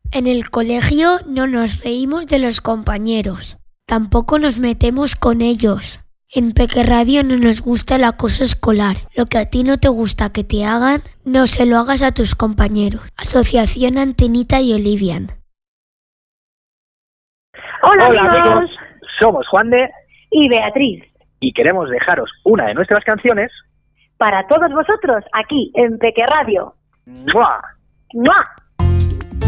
En el colegio no nos reímos de los compañeros. Tampoco nos metemos con ellos. En Peque Radio no nos gusta el acoso escolar. Lo que a ti no te gusta que te hagan, no se lo hagas a tus compañeros. Asociación Antenita y Olivian. Hola amigos, somos Juan de y Beatriz y queremos dejaros una de nuestras canciones para todos vosotros aquí en Peque Radio. ¡Mua! ¡Mua!